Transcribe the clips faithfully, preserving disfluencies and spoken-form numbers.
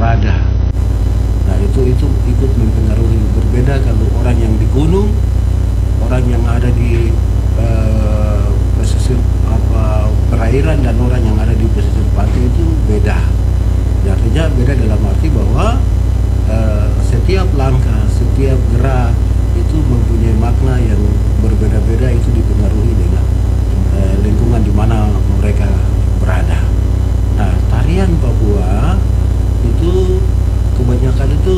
berada. Nah itu itu ikut mempengaruhi. Berbeda kalau orang yang di gunung, orang yang ada di uh, pesisir apa perairan dan orang yang ada di pesisir pantai itu beda. Ya, artinya beda dalam arti bahwa uh, setiap langkah, setiap gerak itu mempunyai makna yang berbeda-beda, itu dipengaruhi dengan uh, lingkungan di mana mereka berada. Nah, tarian Papua itu kebanyakan itu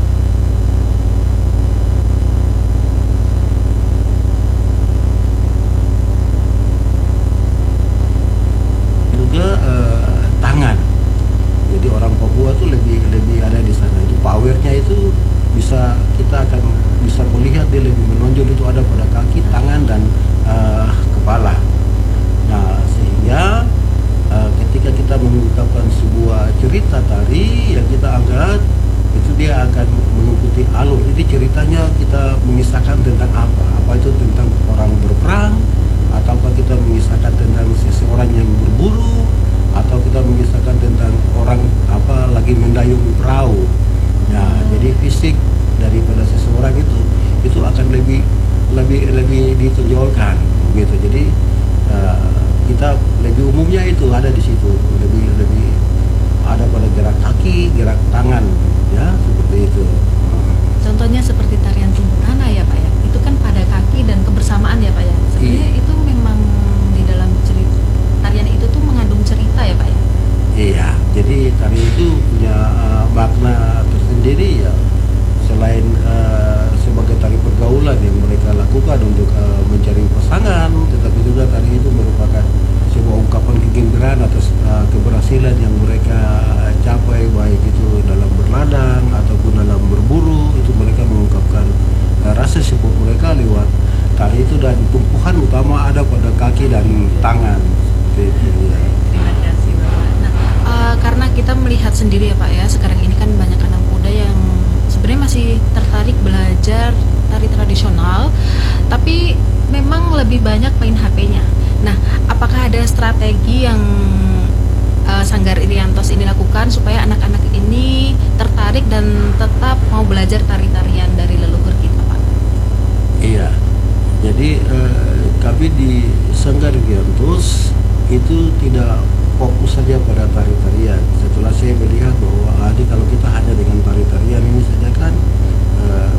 juga uh, tangan. Jadi orang Papua tuh lebih lebih ada di sana. Itu powernya itu bisa kita akan bisa melihat dia lebih menonjol itu ada pada kaki, tangan dan uh, kepala. Nah, sehingga uh, ketika kita mengungkapkan sebuah cerita tari yang kita angkat, itu dia akan mengikuti alur. Jadi ceritanya kita mengisahkan tentang apa? Apa itu tentang orang berperang, ataukah kita mengisahkan tentang seseorang yang berburu, atau kita mengisahkan tentang orang apa lagi mendayung perahu. Nah, jadi fisik daripada seseorang itu itu akan lebih lebih lebih ditonjolkan gitu. Jadi uh, kita lebih umumnya itu ada di situ, lebih lebih ada pada gerak kaki, gerak tangan, ya seperti itu. Contohnya seperti tarian Timpurana ya Pak ya, itu kan pada kaki dan kebersamaan ya Pak ya. Sebenarnya itu memang di dalam cerita tarian itu tuh mengandung cerita ya Pak ya. Iya, jadi tari itu punya uh, makna tersendiri ya. Selain uh, sebagai tari pergaulan yang mereka lakukan untuk uh, mencari pasangan, tetapi juga tari itu merupakan sebuah ungkapan kegembiraan atas uh, keberhasilan yang mereka capai, baik itu dalam berladang ataupun dalam berburu. Itu mereka mengungkapkan uh, rasa syukur mereka lewat tari itu, dan tumpuhan utama ada pada kaki dan tangan. Seperti itu, ya. Terima kasih Bapak. Nah, uh, karena kita melihat sendiri ya Pak ya, sekarang ini kan banyak anak muda yang sebenarnya masih tertarik belajar tari tradisional, tapi memang lebih banyak main H P-nya. Nah, apakah ada strategi yang uh, Sanggar Iriantos ini lakukan supaya anak-anak ini tertarik dan tetap mau belajar tari-tarian dari leluhur kita, Pak? Iya, jadi uh, kami di Sanggar Iriantos itu tidak fokus saja pada tari-tarian. Setelah saya melihat bahwa ah, kalau kita hanya dengan tari-tarian ini saja kan uh,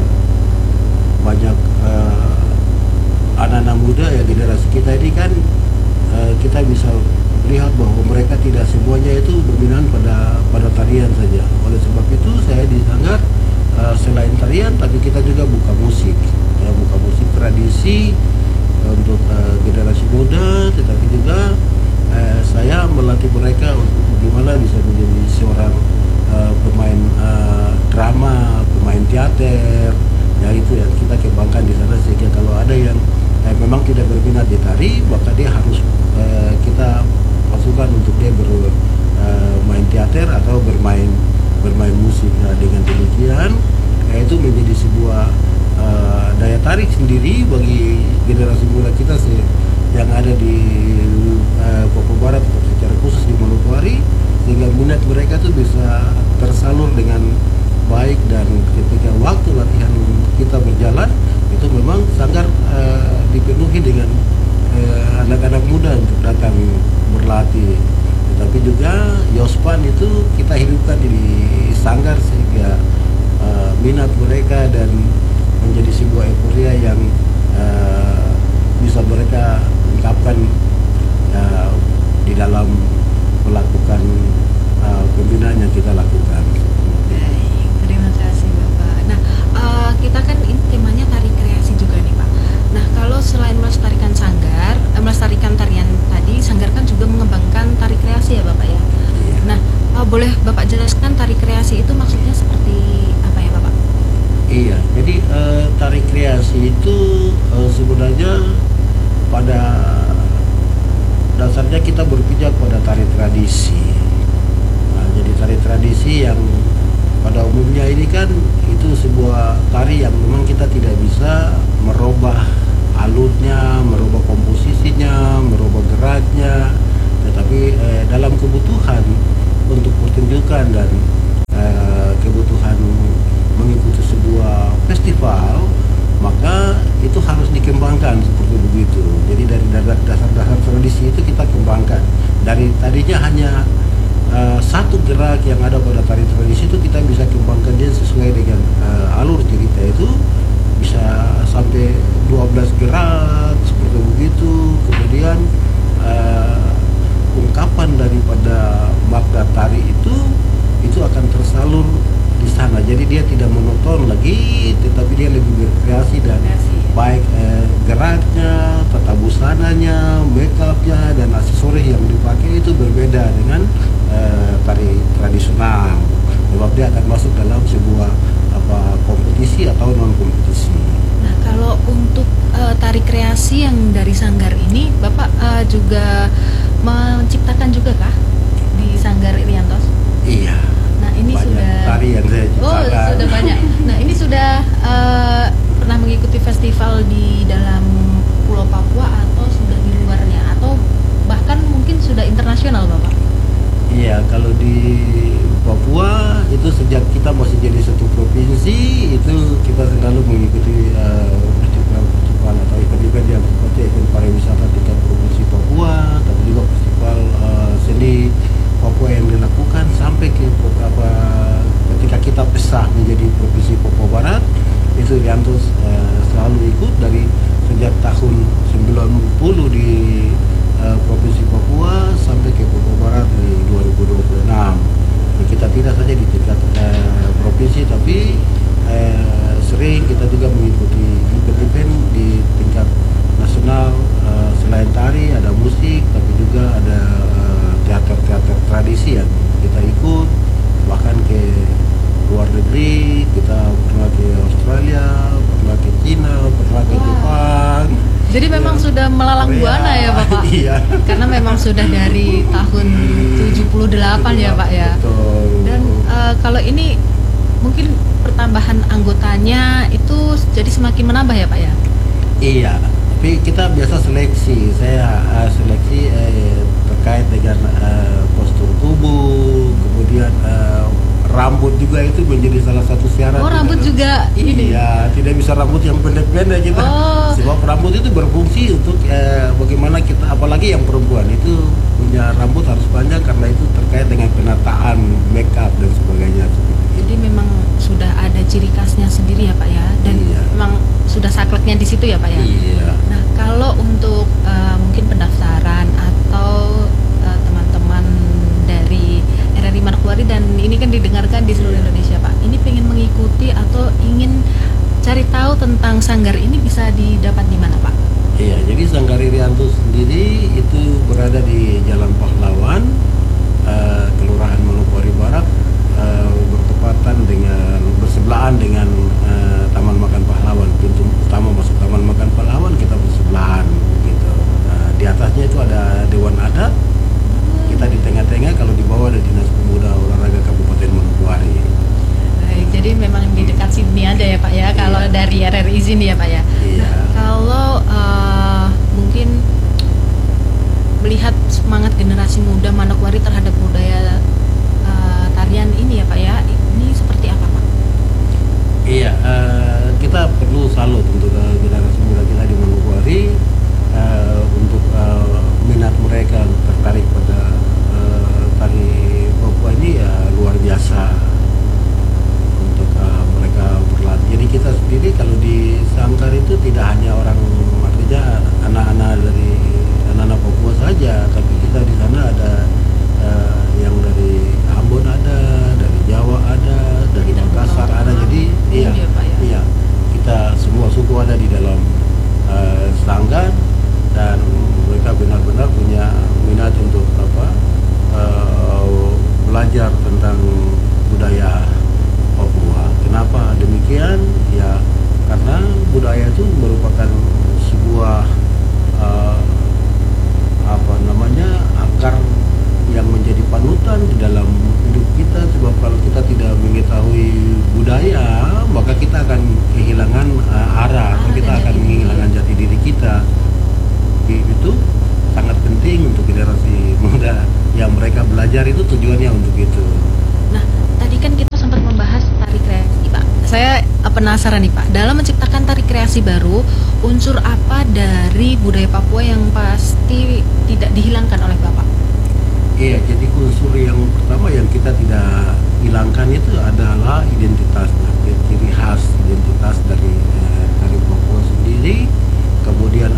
banyak uh, anak-anak muda ya, generasi kita ini kan uh, kita bisa lihat bahwa mereka tidak semuanya itu berminat pada pada tarian saja. Oleh sebab itu saya di Sanggar uh, selain tarian, tapi kita juga buka musik, ya, buka musik tradisi uh, untuk uh, generasi muda, tetapi juga uh, saya melatih mereka untuk bagaimana bisa menjadi seorang uh, pemain uh, drama, pemain teater. Ya, itu yang kita kembangkan di sana, sehingga kalau ada yang eh, memang tidak berminat di tari, maka dia harus eh, kita masukkan untuk dia bermain eh, teater atau bermain bermain musik. Nah, dengan demikian eh, itu menjadi sebuah eh, daya tarik sendiri bagi generasi muda kita sih, yang ada di eh, Papua Barat atau secara khusus di Manokwari, sehingga minat mereka tuh bisa tersalur dengan baik. Dan ketika waktu latihan kita berjalan, itu memang Sanggar uh, dipenuhi dengan uh, anak-anak muda untuk datang berlatih. Tetapi juga Yospan itu kita hidupkan di Sanggar, sehingga uh, minat mereka dan menjadi sebuah euforia yang uh, bisa mereka ungkapkan uh, di dalam melakukan uh, pembinaan yang kita lakukan. Terima kasih Bapak. Nah, uh, kita kan ini temanya tari kreasi juga nih Pak. Nah, kalau selain melestarikan Sanggar, eh, melestarikan tarian tadi, Sanggar kan juga mengembangkan tari kreasi ya Bapak ya. Iya. Nah, uh, boleh Bapak jelaskan tari kreasi itu maksudnya seperti apa ya Bapak? Iya, jadi uh, tari kreasi itu uh, sebenarnya pada dasarnya kita berpijak pada tari tradisi. Nah, jadi tari tradisi yang pada umumnya ini kan itu sebuah tari yang memang kita tidak bisa merubah alurnya, merubah komposisinya, merubah geraknya, tetapi eh, dalam kebutuhan untuk pertunjukan dan eh, kembangkan seperti begitu. Jadi dari da- dasar-dasar tradisi itu kita kembangkan. Dari tadinya hanya uh, satu gerak yang ada pada tari tradisi itu kita bisa kembangkan dia sesuai dengan uh, alur cerita itu, bisa sampai dua belas gerak seperti begitu. Kemudian uh, ungkapan daripada makna tari itu itu akan tersalur di sana. Jadi dia tidak monoton lagi, tetapi dia lebih berkreasi dan baik eh, geraknya, tata busananya, make upnya, dan aksesoris yang dipakai itu berbeda dengan eh, tari tradisional. Sebab dia akan masuk dalam sebuah apa kompetisi atau non kompetisi. Nah, kalau untuk uh, tari kreasi yang dari Sanggar ini, Bapak uh, juga menciptakan juga kah di Sanggar Iriantos? Iya. Nah, ini banyak sudah tari yang saya Oh, ciptakan. sudah banyak. Nah, ini sudah uh, pernah mengikuti festival di dalam Pulau Papua atau sudah di luarnya atau bahkan mungkin sudah internasional, Bapak? Iya, kalau di Papua itu sejak kita masih jadi satu provinsi itu kita selalu mengikuti uh, festival-festival atau event-event yang seperti event pariwisata tingkat provinsi Papua, tapi juga festival uh, seni Papua yang dilakukan sampai ke beberapa ketika kita pisah menjadi provinsi Papua Barat itu Iriantos uh, selalu ikut dari sejak tahun sembilan puluh di uh, provinsi Papua sampai ke Papua Barat di dua ribu dua puluh enam. Kita tidak saja di tingkat uh, provinsi tapi uh, sering kita juga mengikuti event-event di tingkat nasional. Uh, selain tari ada musik tapi juga ada uh, teater-teater tradisi yang kita ikut, bahkan ke luar negeri kita pernah ke Australia, pernah ke China, pernah ke Wow. Jepang. Jadi memang Ya, sudah melalang Korea. buana ya, Bapak? Iya. Karena memang sudah dari tahun tujuh puluh delapan ya, Pak ya. Betul. Dan uh, kalau ini mungkin pertambahan anggotanya itu jadi semakin menambah ya, Pak ya? Iya, tapi kita biasa seleksi. Saya uh, seleksi eh, terkait dengan uh, postur tubuh, kemudian uh, rambut juga itu menjadi salah satu syarat. Oh, rambut juga ini. Iya, tidak bisa rambut yang pendek-pendek kita. Oh. Sebab rambut itu berfungsi untuk eh, bagaimana kita, apalagi yang perempuan itu punya rambut harus panjang karena itu terkait dengan penataan, make up dan sebagainya. Jadi memang sudah ada ciri khasnya sendiri ya, Pak ya. Dan Iya. memang sudah sakleknya di situ ya, Pak ya. Iya. Nah, kalau untuk uh, mungkin pendaftaran atau uh, teman-teman dari R R I Manokwari dan ini kan didengarkan di seluruh Iya. Indonesia, Pak. Ini pengen mengikuti atau ingin cari tahu tentang Sanggar ini bisa didapat di mana, Pak? Iya, jadi Sanggar Iriantos sendiri itu berada di Jalan Pahlawan, eh, Kelurahan Manokwari Barat, eh, bertepatan dengan bersebelahan dengan eh, Taman Makan Pahlawan. Pintu utama masuk Taman Makan Pahlawan kita bersebelahan, gitu. Nah, di atasnya itu ada Dewan Adat, kita di tengah-tengah, kalau di bawah ada Dinas Pemuda Olahraga Kabupaten Manokwari. Baik, jadi memang di dekat sini aja ya, Pak ya. Kalau Iya. dari R R I sini ya, Pak ya. Iya. Nah, kalau uh, mungkin melihat semangat generasi muda Manokwari terhadap budaya uh, tarian ini ya, Pak ya. Ini seperti apa, Pak? Iya, eh, kita perlu salut untuk eh, generasi muda kita di Manokwari eh, untuk eh, minat mereka tertarik pada eh, tari Papua ini ya luar biasa untuk eh, mereka berlatih. Jadi kita sendiri kalau di Sanggar itu tidak hanya orang, artinya anak-anak dari anak-anak Papua saja, tapi kita di sana ada eh, yang dari Ambon ada, dari Jawa ada, dari Tidak Makassar terlalu ada. Jadi terlalu iya, ya, Pak ya? iya, kita semua suku ada di dalam eh, Sanggar dan mereka benar-benar punya minat untuk apa eh, belajar tentang budaya Papua. Kenapa demikian? Ya karena budaya itu merupakan sebuah eh, apa namanya akar yang menjadi panutan di dalam hidup kita. Sebab kalau kita tidak mengetahui budaya, maka kita akan kehilangan uh, arah, atau Arah kita dan akan jati diri. kehilangan jati diri kita. Itu sangat penting untuk generasi muda yang mereka belajar, itu tujuannya untuk itu. Nah, tadi kan kita sempat membahas tari kreasi, Pak. Saya eh, penasaran nih, Pak. Dalam menciptakan tari kreasi baru, unsur apa dari budaya Papua yang pasti tidak dihilangkan oleh Bapak? Iya, jadi unsur yang pertama yang kita tidak hilangkan itu adalah identitasnya, ciri khas identitas dari eh, dari Papua sendiri. Kemudian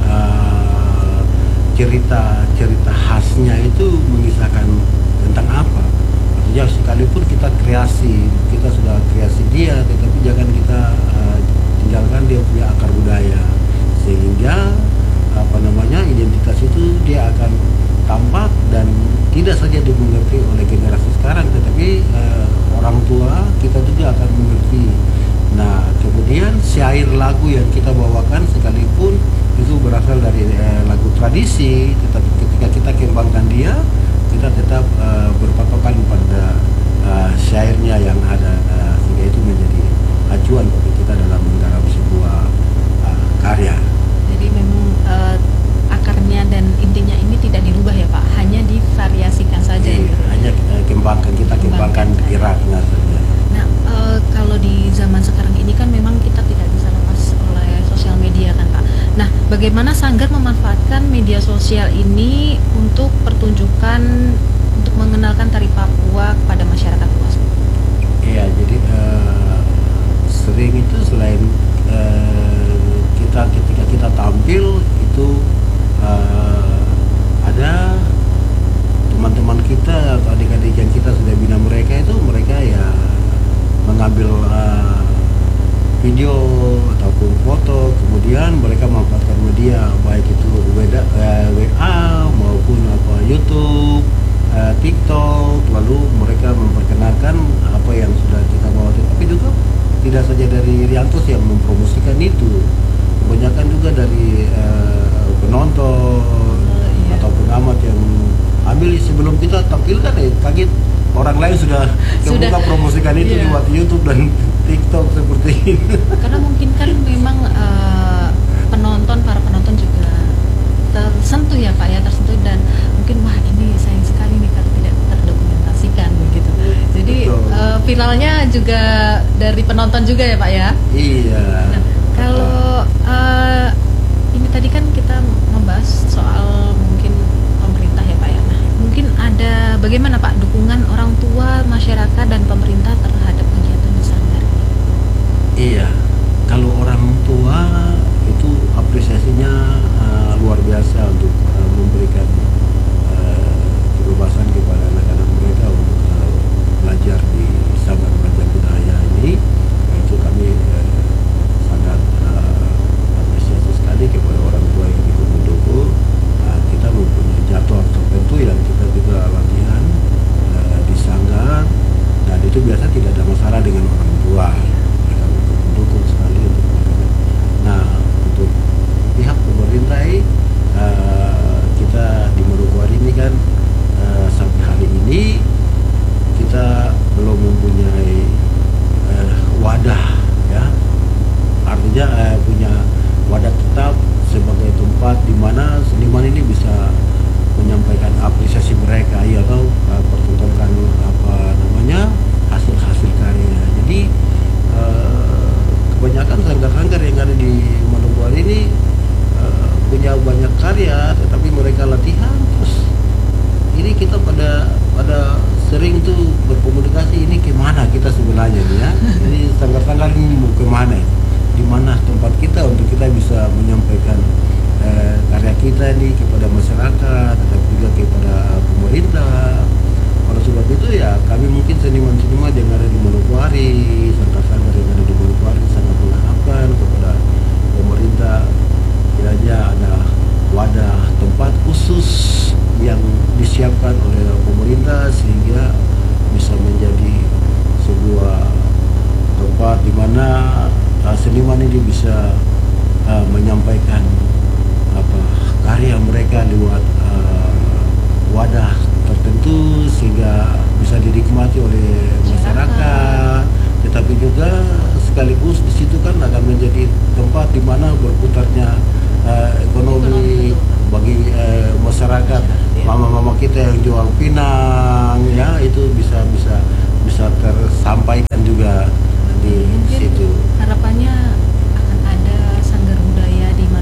eh, cerita cerita khasnya itu mengisahkan tentang apa? Artinya sekalipun kita kreasi, kita sudah kreasi dia, tetapi jangan kita eh, tinggalkan dia punya akar budaya, sehingga apa namanya identitas itu dia akan tampak dan tidak saja dimengerti oleh generasi sekarang, tetapi eh, orang tua kita juga akan mengerti. Nah, kemudian syair lagu yang kita bawakan sekalipun itu berasal dari eh, lagu tradisi, tetapi ketika kita kembangkan dia, kita tetap eh, berpatokan pada eh, syairnya yang ada, eh, sehingga itu menjadi acuan bagi kita dalam menggarap sebuah eh, karya. Jadi memang eh, akarnya dan intinya ini tidak dirubah ya Pak, hanya divariasikan saja. Jadi, gitu. hanya kita kembangkan, kita kembangkan Kembangkan. iratnya saja. Nah, eh, kalau di zaman sekarang ini kan memang kita tidak bisa lepas oleh sosial media kan Pak. Nah, bagaimana Sanggar memanfaatkan media sosial ini untuk pertunjukan, untuk mengenalkan tari Papua kepada masyarakat luas? Iya, jadi eh, sering itu selain eh, kita ketika kita tampil itu eh, ada teman-teman kita atau adik-adik yang kita sudah bina mereka itu mereka ya mengambil uh, video ataupun foto, kemudian mereka memanfaatkan media baik itu W A maupun apa YouTube, uh, TikTok, lalu mereka memperkenalkan apa yang sudah kita bawa. Tapi juga tidak saja dari Riantos yang mempromosikan itu, kebanyakan juga dari uh, penonton Oh, iya. atau pengamat yang ambil sebelum kita tampilkan ya kaget orang lain sudah Sudah, terbuka promosikan itu iya. lewat YouTube dan TikTok seperti ini. Karena mungkin kan memang eh, penonton, para penonton juga tersentuh ya Pak ya, tersentuh dan mungkin wah ini sayang sekali nih kalau tidak terdokumentasikan begitu. Jadi Betul. eh, finalnya juga dari penonton juga ya Pak ya. Iya. Nah, kalau eh, ini tadi kan kita membahas soal mungkin pemerintah ya Pak ya. Nah, mungkin ada bagaimana Pak dukungan orang tua, masyarakat dan pemerintah terhadap kegiatan di Sanggar? Iya, kalau orang tua itu apresiasinya uh, luar biasa untuk uh, memberikan uh, kebebasan kepada anak-anak mereka untuk uh, belajar di Sanggar Belajar Budaya ini. Itu kami uh, sangat uh, apresiasi sekali kepada orang tua yang ikut mendukung. Uh, kita mempunyai jadwal tertentu yang kita juga latihan uh, di Sanggar, dan itu biasa tidak ada masalah dengan orang tua. Mereka mendukung sekali untuk mereka. Nah, untuk pihak pemerintah uh, kita di Manokwari ini kan uh, sampai hari ini kita belum mempunyai uh, wadah ya, artinya uh, punya wadah tetap sebagai tempat di mana seniman ini bisa menyampaikan apresiasi mereka ya, atau uh, pertontonkan apa namanya hasil-hasil karya. Jadi uh, kebanyakan sanggar-sanggar yang ada di Manokwari ini uh, punya banyak karya, tetapi mereka latihan terus ini kita pada pada sering tuh berkomunikasi, ini kemana kita sebenarnya nih ya, ini sanggar-sanggar ini mau kemana, di mana tempat kita untuk kita bisa menyampaikan eh, karya kita ini kepada masyarakat, tetapi juga kepada pemerintah. Oleh sebab itu ya kami mungkin seniman-seniman yang ada di Manokwari, sanggar-sanggar yang ada di Manokwari sangat mengharapkan kepada pemerintah kiranya ada wadah tempat khusus yang disiapkan oleh pemerintah sehingga bisa menjadi sebuah tempat di mana uh, seniman ini bisa uh, menyampaikan apa karya mereka lewat uh, wadah tertentu sehingga bisa dinikmati oleh masyarakat, tetapi juga sekaligus di situ kan akan menjadi tempat di mana berputarnya uh, ekonomi bagi uh, masyarakat. Mama-mama kita yang jual pinang ya, itu bisa bisa bisa tersampaikan juga di Mungkin situ. harapannya akan ada sanggar budaya di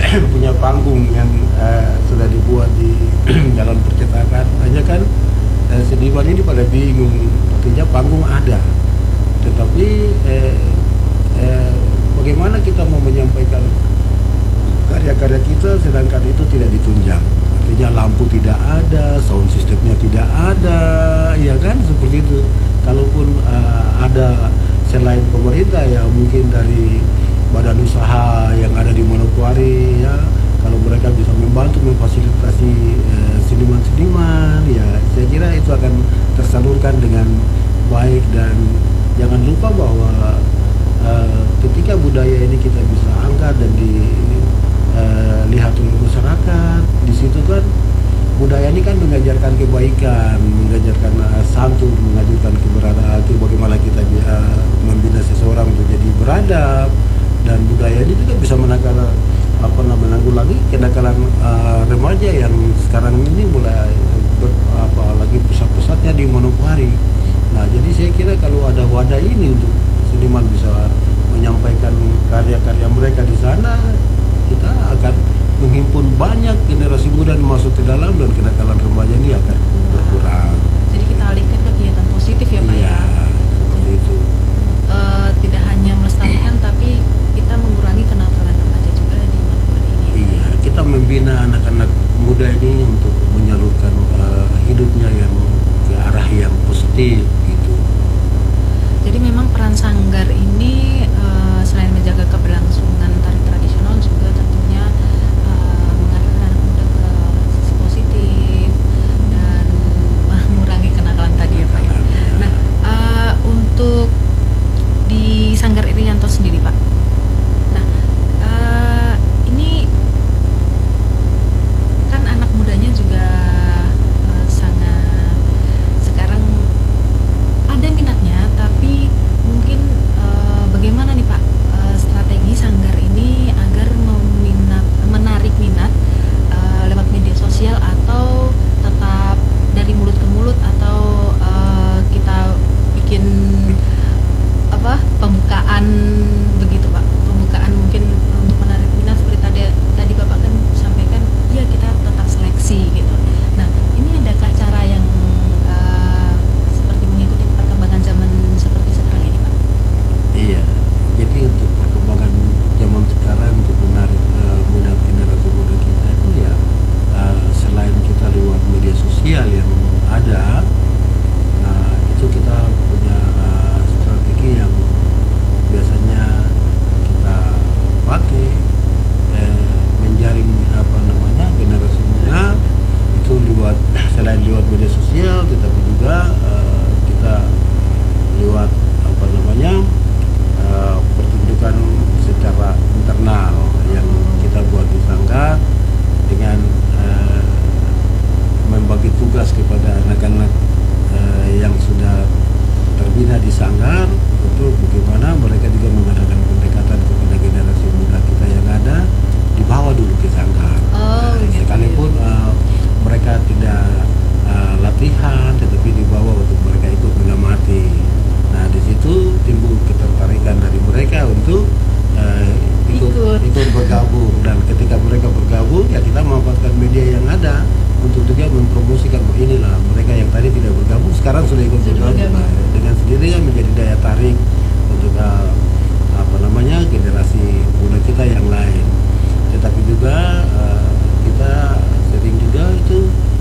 punya panggung yang eh, sudah dibuat di jalan percetakan. Hanya kan eh, seniman ini pada bingung, artinya panggung ada, tetapi eh, eh, bagaimana kita mau menyampaikan karya-karya kita sedangkan itu tidak ditunjang. Artinya lampu tidak ada, sound systemnya tidak ada, ya kan, seperti itu. Kalaupun uh, ada selain pemerintah ya mungkin dari badan usaha yang ada di Manokwari, ya kalau mereka bisa membantu memfasilitasi uh, seniman-seniman, ya saya kira itu akan tersalurkan dengan baik. Dan jangan lupa bahwa uh, ketika budaya ini kita bisa angkat dan di Uh, lihat oleh masyarakat, di situ kan budaya ini kan mengajarkan kebaikan, mengajarkan uh, santun, mengajarkan keberadaan, bagaimana kita uh, membina seseorang untuk jadi beradab. Dan budaya ini juga bisa menangkal apa namanya menanggulangi kenakalan uh, remaja yang sekarang ini mulai ber, apa lagi pusat-pusatnya di Manokwari. Nah, jadi saya kira kalau ada wadah ini untuk seniman bisa menyampaikan karya-karya mereka di sana, kita akan menghimpun banyak generasi muda yang masuk ke dalam, dan kenakalan remaja ini akan berkurang. Jadi kita alihkan ke kegiatan positif ya Pak Iya, ya. seperti itu. E, tidak hanya melestarikan tapi kita mengurangi kenakalan remaja juga di Manokwari ini. Iya, kita membina anak-anak muda ini untuk menyalurkan uh, hidupnya yang ke arah yang positif gitu. Jadi memang peran sanggar ini e, selain menjaga keberlangsungan tari tradisional juga tentunya e, mengarahkan anak muda ke sisi positif dan mengurangi kenakalan tadi ya Pak ya. Nah, e, untuk di Sanggar Irianto sendiri Pak. Nah, e, ini kan anak mudanya juga e, sangat sekarang ada minatnya, tapi mungkin e, bagaimana nih Pak e, strategi Sanggar ini agar meminat, menarik minat e, lewat media sosial, atau tetap dari mulut ke mulut, atau e, kita bikin apa pembukaan begitu Pak, pembukaan mungkin untuk menarik minat seperti tadi tadi Bapak kan sampaikan, ya kita tetap seleksi gitu. Nah, ini adakah cara yang e, seperti mengikuti perkembangan zaman seperti sekarang ini Pak? Iya, jadi untuk perkembangan zaman sekarang untuk menarik uh, minat generasi muda kita itu ya uh, selain kita lewat media sosial yang ada, nah itu kita punya uh, strategi yang biasanya kita pakai eh, menjaring apa namanya generasi muda itu lewat selain lewat media sosial, tetapi juga uh, kita lewat apa namanya uh, pertunjukan secara internal yang kita buat di Sanggar dengan uh, membagi tugas kepada anak-anak uh, yang sudah terbina di Sanggar untuk bagaimana mereka juga mengadakan pendekatan kepada generasi muda kita yang ada, dibawa dulu ke Sanggar. Oh, Uh, gitu. sekalipun uh, mereka tidak uh, latihan, tetapi dibawa untuk mereka ikut mengamati. Nah, di situ timbul ketertarikan dari mereka untuk uh, ikut, Ikut. ikut bergabung. Dan ketika mereka bergabung, ya kita memanfaatkan media yang ada untuk juga mempromosikan bahwa inilah mereka yang tadi tidak bergabung sekarang sudah ikut Sudah bergabung. bergabung. Nah, dengan sendirinya menjadi daya tarik untuk uh, apa namanya generasi muda kita yang lain. Tetapi juga uh, kita sering juga itu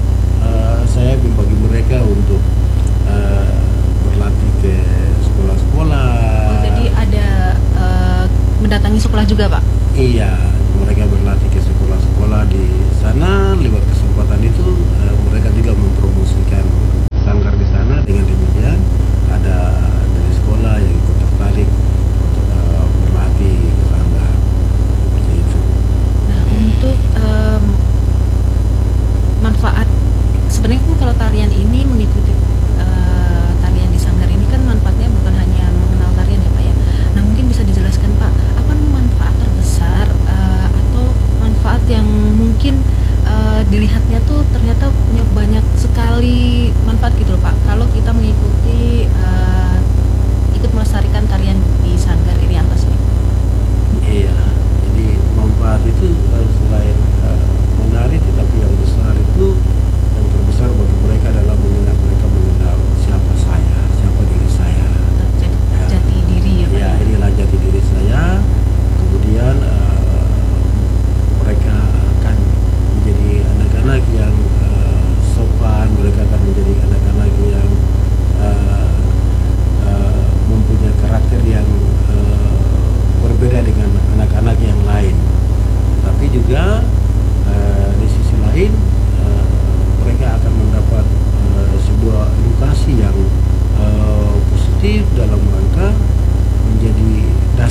uh, saya membagi mereka untuk uh, berlatih ke sekolah-sekolah. Oh, jadi ada e, mendatangi sekolah juga Pak? Iya, mereka berlatih ke sekolah-sekolah di sana. Lewat kesempatan itu uh, mereka juga mempromosikan Sanggar di sana. Dengan demikian ada dari sekolah yang ikut tertarik untuk uh, berlatih ke Sanggar seperti itu. Nah, untuk em, manfaat sebenarnya kan kalau tarian ini mengikuti eh, tarian di Sanggar ini kan manfaatnya bukan hanya mengenal tarian ya Pak ya. Nah, mungkin bisa dijelaskan Pak, apa manfaat terbesar eh, atau manfaat yang mungkin eh, dilihatnya tuh ternyata punya banyak sekali manfaat gitu loh Pak, kalau kita mengikuti eh, ikut melestarikan tarian di Sanggar Irianto ini. Iya, jadi manfaat itu harus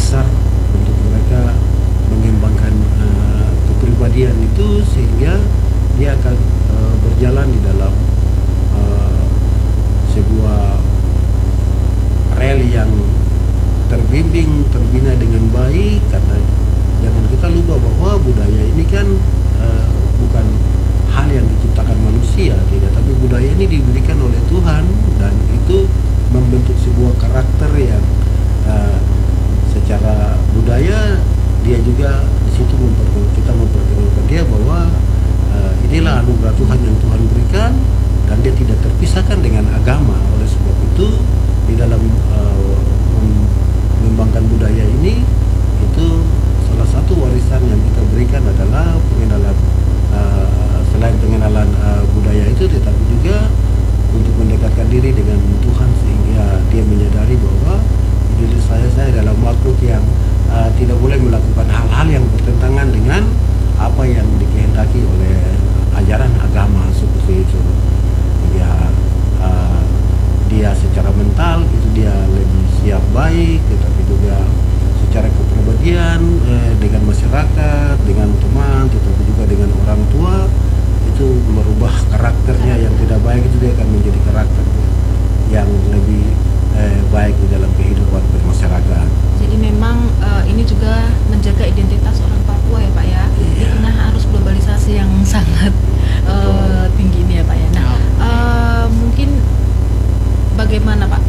dasar untuk mereka mengembangkan uh, kepribadian itu, sehingga dia akan uh, berjalan di dalam uh, sebuah rel yang terbimbing, terbina dengan baik. Karena jangan kita lupa bahwa budaya ini kan uh, bukan hal yang diciptakan manusia, tidak, tapi budaya ini diberikan oleh Tuhan, dan itu membentuk sebuah karakter yang uh, secara budaya dia juga di situ memperkenalkan, kita memperkenalkan dia bahwa uh, inilah anugerah Tuhan yang Tuhan berikan, dan dia tidak terpisahkan dengan agama. Oleh sebab itu di dalam uh, mengembangkan budaya ini, itu salah satu warisan yang kita berikan adalah pengenalan, uh, selain pengenalan uh, budaya itu, tetapi juga untuk mendekatkan diri dengan Tuhan, sehingga dia menyadari bahwa diri saya saya adalah makhluk yang uh, tidak boleh melakukan hal-hal yang bertentangan dengan apa yang dikehendaki oleh ajaran agama seperti itu. Ya, uh, dia secara mental itu dia lebih siap baik, tetapi juga secara kepribadian eh, dengan masyarakat, dengan teman, tetapi juga dengan orang tua, itu merubah karakternya yang tidak baik, itu dia akan menjadi karakter yang lebih eh, baik di dalam kehidupan bermasyarakat. Jadi memang uh, ini juga menjaga identitas orang Papua ya Pak ya, Iya. di tengah arus globalisasi yang sangat uh, tinggi ini ya Pak ya. Nah, uh, mungkin bagaimana Pak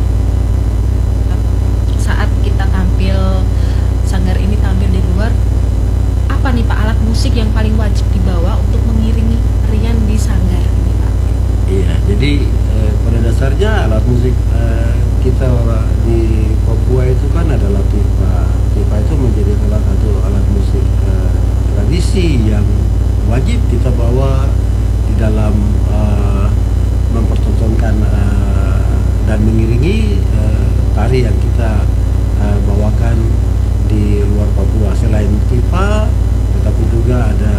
saat kita tampil, sanggar ini tampil di luar, apa nih Pak alat musik yang paling wajib dibawa untuk mengiringi tarian di sanggar ini Pak? Iya, jadi eh, pada dasarnya alat musik eh, kita orang di Papua itu kan adalah pipa. Pipa itu menjadi salah satu alat musik eh, tradisi yang wajib kita bawa di dalam eh, mempertontonkan eh, dan mengiringi eh, tari yang kita eh, bawakan di luar Papua. Selain pipa, tetapi juga ada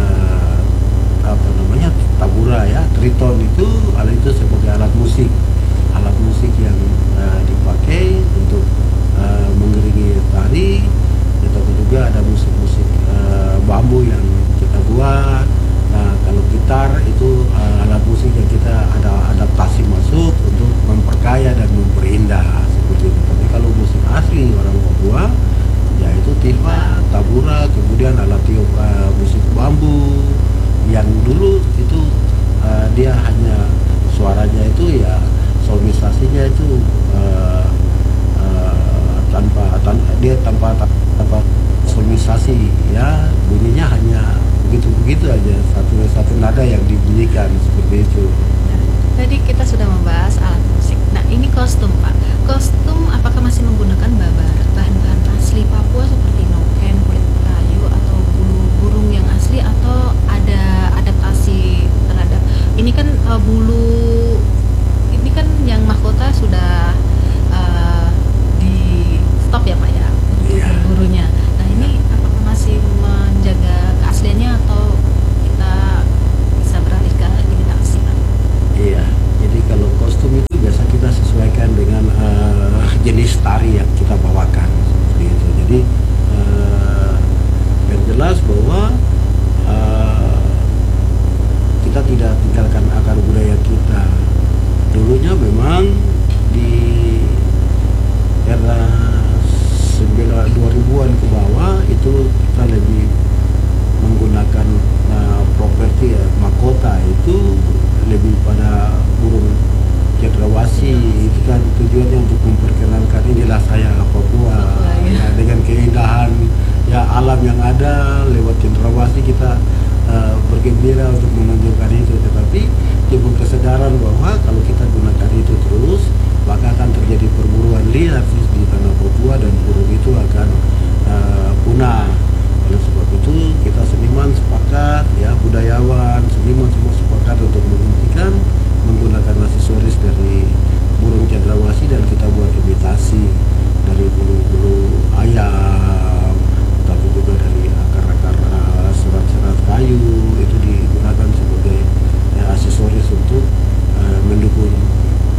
apa namanya tabura ya, triton, itu alat itu sebagai alat musik, alat musik yang uh, dipakai untuk uh, mengiringi tari. Tetapi juga ada musik-musik uh, bambu yang kita buat. Nah, kalau gitar itu uh, alat musik yang kita ada adaptasi masuk untuk memperkaya dan memperindah seperti itu. Tapi kalau musik asli orang Papua, yaitu tipa, tabura, kemudian alat tiup uh, musik bambu yang dulu itu uh, dia hanya suaranya itu ya solmisasinya itu uh, uh, tanpa tan dia tanpa tanpa solmisasi ya, bunyinya hanya begitu-begitu aja, satu satu nada yang dibunyikan seperti itu. Nah, tadi kita sudah membahas alat musik. Nah, ini kostum Pak. Kostum apakah masih menggunakan bahan-bahan asli Papua seperti noken, kulit kayu, atau bulu burung yang asli, atau ada adaptasi terhadap ini kan uh, bulu ini kan yang mahkota sudah uh, di stop ya Pak ya untuk Iya. berburunya. Nah, ini apakah masih menjaga keasliannya atau kita bisa beralih ke imitasi Pak? Iya, jadi kalau kostum itu biasa kita sesuaikan dengan uh, jenis tari yang kita bawakan seperti itu. Jadi uh, yang jelas bahwa uh, kita tidak tinggalkan akar budaya kita. Dulunya memang di era sembilan dua ribuan ke bawah itu kita lebih menggunakan uh, properti ya, mahkota itu lebih pada burung cendrawasih. Itu kan tujuannya untuk memperkenalkan inilah saya Papua ya, dengan keindahan ya alam yang ada. Lewat cendrawasih kita uh, bergembira untuk menunjukkan itu, tetapi timbul kesadaran bahwa kalau kita gunakan itu terus, maka akan terjadi perburuan liar di tanah Papua dan burung itu akan uh, punah. Oleh sebab itu kita seniman sepakat ya, budayawan, seniman semua sepakat untuk menghentikan menggunakan aksesoris dari burung cendrawasih, dan kita buat imitasi dari bulu-bulu ayam, tapi juga dari akar-akar uh, serat-serat kayu itu digunakan sebagai ya, aksesoris untuk uh, mendukung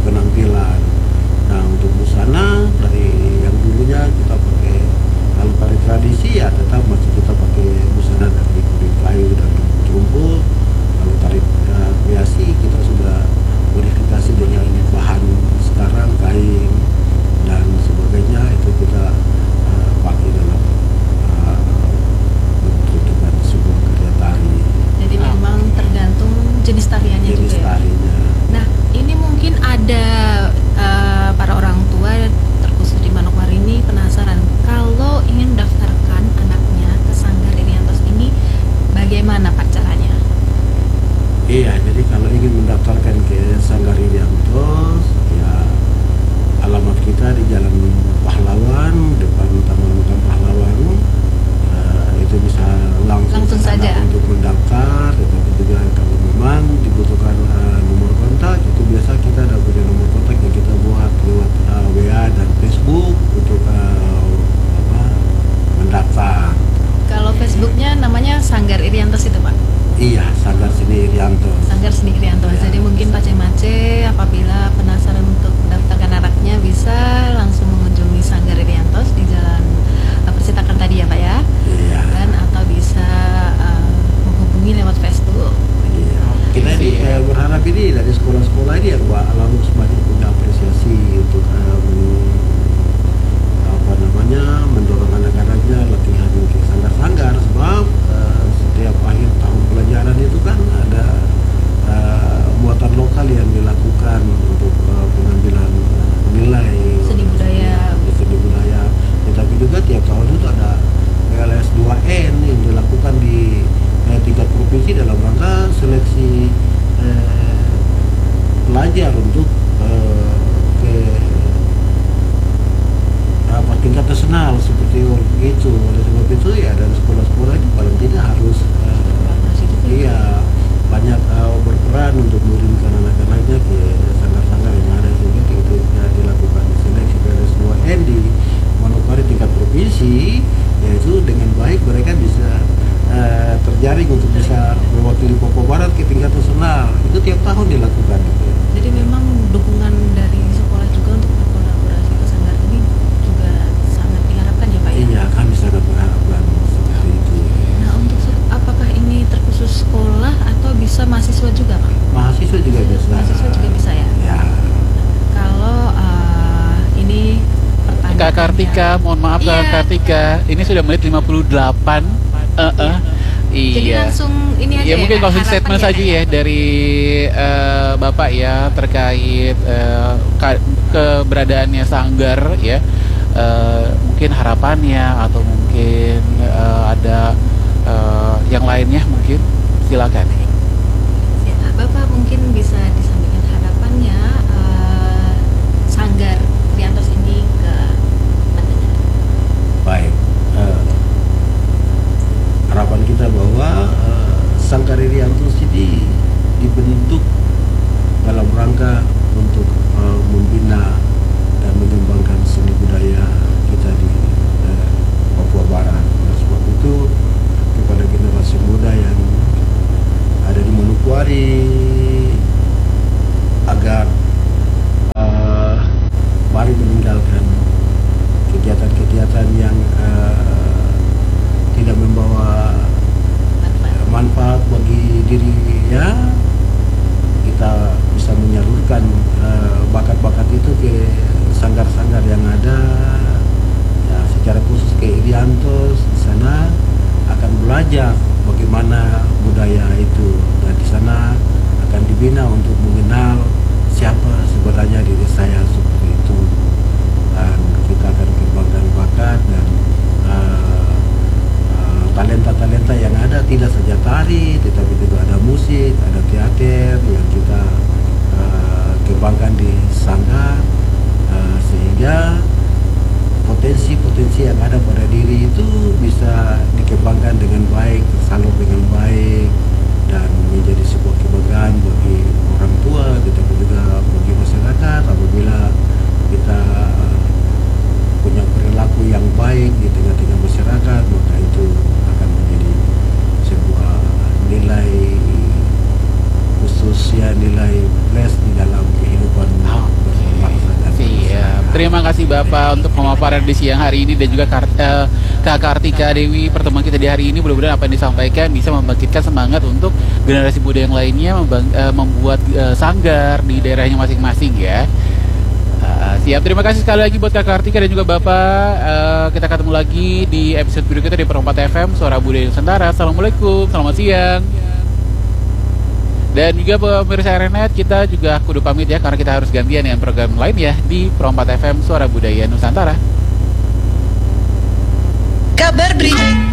untuk uh, ke apa tingkat nasional seperti itu. Oleh sebab itu ya dari sekolah-sekolah ini paling tidak harus uh, iya banyak uh, berperan untuk mengirimkan anak-anaknya ke sanggar-sanggar yang ada, sehingga itu ya, dilakukan seleksi P N S dua N di Manokwari tingkat provinsi, yaitu dengan baik mereka bisa uh, terjaring untuk bisa mewakili Papua Barat ke tingkat nasional. Itu tiap tahun dilakukan gitu. Jadi memang dukungan dari sekolah juga untuk berkolaborasi ke sanggar ini juga sangat diharapkan ya Pak ya? Iya, kami sangat berharapkan seperti itu. Nah, untuk se- apakah ini terkhusus sekolah atau bisa mahasiswa juga Pak? Mahasiswa juga bisa. Mahasiswa juga bisa ya? Ya. Kalau uh, ini pertanyaan Kak Kartika, mohon maaf Iya. Kak Kartika, ini sudah menit lima puluh delapan. Uh -uh. Jadi Iya. langsung ini aja Ya mungkin Kak, closing harapan statement ya, saja Kak, ya dari eh, Bapak ya terkait eh, ka- keberadaannya sanggar ya. Eh, mungkin harapannya atau mungkin eh, ada eh, yang lainnya mungkin silakan. Ya, Bapak mungkin bisa disampaikan harapannya eh, sanggar Riantos ini ke pendengar. Baik, eh, harapan kita bahwa eh, Sanggar Riantos ini dibentuk dalam rangka untuk eh, membina dan mengembangkan seni budaya kita di eh, Papua Barat. Oleh sebab itu kepada generasi muda yang ada di Manokwari agar eh, mari meninggalkan kegiatan-kegiatan yang eh, tidak membawa Manfaat. manfaat bagi dirinya. Kita bisa menyalurkan eh, bakat-bakat itu ke sanggar-sanggar yang ada, ya, secara khusus ke Iriantos. Di sana akan belajar bagaimana budaya itu, dan di sana akan dibina untuk mengenal siapa sebenarnya diri saya seperti itu, dan kita akan kembangkan bakat dan eh, eh, talenta-talenta yang ada, tidak saja tari tetapi juga ada musik, ada teater yang kita eh, kembangkan di sanggar, eh, sehingga potensi-potensi yang ada pada diri itu bisa dikembangkan dengan baik, tersalur dengan baik, dan menjadi sebuah kebanggaan bagi orang tua, tetapi juga bagi masyarakat apabila kita punya perilaku yang baik di tengah-tengah masyarakat, maka itu akan menjadi sebuah nilai khusus, ya, nilai plus di dalam kehidupan berbangsa dan Siap. Terima kasih Bapak untuk pemaparan di siang hari ini dan juga Kar eh, Kak Kartika Dewi. Pertemuan kita di hari ini mudah-mudahan apa yang disampaikan bisa membangkitkan semangat untuk generasi muda yang lainnya membang- eh, membuat eh, sanggar di daerahnya masing-masing ya. Uh, siap, terima kasih sekali lagi buat Kak Kartika dan juga Bapak. Uh, kita ketemu lagi di episode berikutnya di Perempat F M Suara Budaya Nusantara. Assalamualaikum, selamat siang. Dan juga pemirsa Renet, kita juga kudu pamit ya karena kita harus gantian dengan program lain ya di Perempat F M Suara Budaya Nusantara. Kabar berita